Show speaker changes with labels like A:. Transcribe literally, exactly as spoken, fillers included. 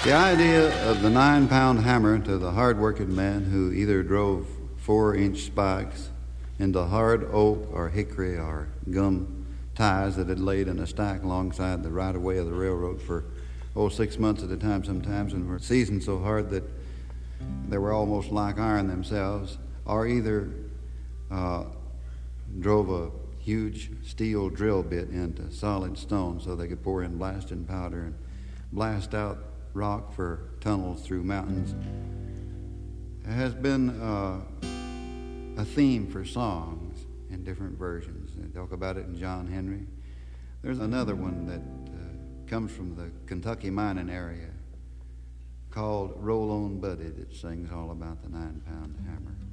A: The idea of the nine-pound hammer to the hard-working man who either drove four-inch spikes into hard oak or hickory or gum ties that had laid in a stack alongside the right-of-way of the railroad for, oh, six months at a time sometimes, and were seasoned so hard that they were almost like iron themselves, or either uh, drove a huge steel drill bit into solid stone so they could pour in blasting powder and blast out rock for tunnels through mountains. It has been uh, a theme for songs in different versions. They talk about it in John Henry. There's another one that uh, comes from the Kentucky mining area called Roll On Buddy that sings all about the nine-pound hammer.